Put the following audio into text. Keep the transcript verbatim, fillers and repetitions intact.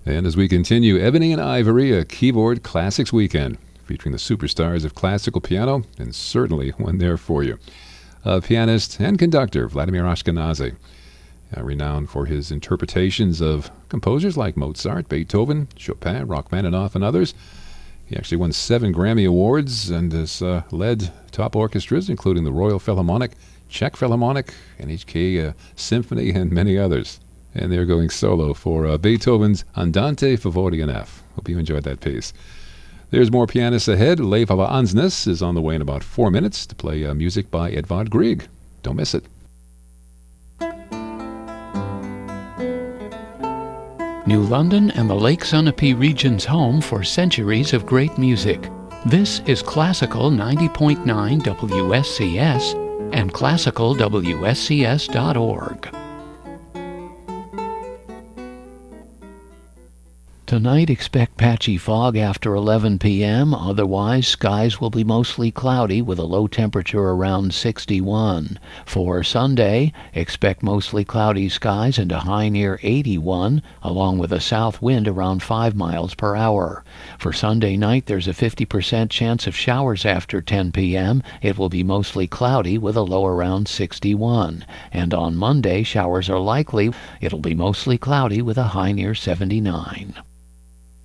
And as we continue, Ebony and Ivory, a keyboard classics weekend, featuring the superstars of classical piano, and certainly one there for you. Uh, pianist and conductor Vladimir Ashkenazy, uh, renowned for his interpretations of composers like Mozart, Beethoven, Chopin, Rachmaninoff, and others. He actually won seven Grammy Awards and has uh, led top orchestras, including the Royal Philharmonic, Czech Philharmonic, N H K uh, Symphony, and many others. And they're going solo for uh, Beethoven's Andante Favori in F. Hope you enjoyed that piece. There's more pianists ahead. Leif av Ansnes is on the way in about four minutes to play uh, music by Edvard Grieg. Don't miss it. New London and the Lake Sunapee region's home for centuries of great music. This is Classical ninety point nine W S C S and classical W S C S dot org. Tonight, expect patchy fog after eleven p m Otherwise, skies will be mostly cloudy with a low temperature around sixty-one. For Sunday, expect mostly cloudy skies and a high near eighty-one, along with a south wind around five miles per hour. For Sunday night, there's a fifty percent chance of showers after ten p m It will be mostly cloudy with a low around sixty-one. And on Monday, showers are likely. It'll be mostly cloudy with a high near seventy-nine.